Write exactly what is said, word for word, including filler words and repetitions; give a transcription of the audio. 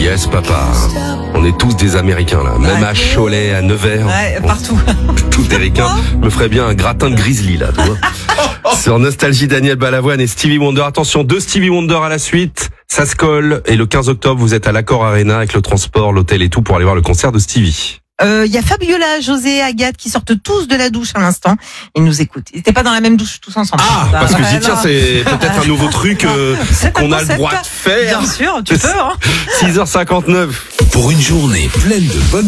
Yes, papa. On est tous des Américains, là. Même Ouais. à Cholet, à Nevers. Ouais, partout. Tout Américain. Me ferait bien un gratin de grizzly, là, tu vois. Sur Nostalgie, Daniel Balavoine et Stevie Wonder. Attention, deux Stevie Wonder à la suite. Ça se colle. Et le quinze octobre, vous êtes à l'Accor Arena avec le transport, l'hôtel et tout pour aller voir le concert de Stevie. Il euh, y a Fabiola, José, Agathe qui sortent tous de la douche à l'instant. Ils nous écoutent. Ils n'étaient pas dans la même douche tous ensemble. Ah, parce que je dis, tiens, non. c'est peut-être un nouveau truc euh, C'est qu'on un a le concept. droit de faire. Bien sûr, tu peux. Hein. six heures cinquante-neuf. Pour une journée pleine de bonnes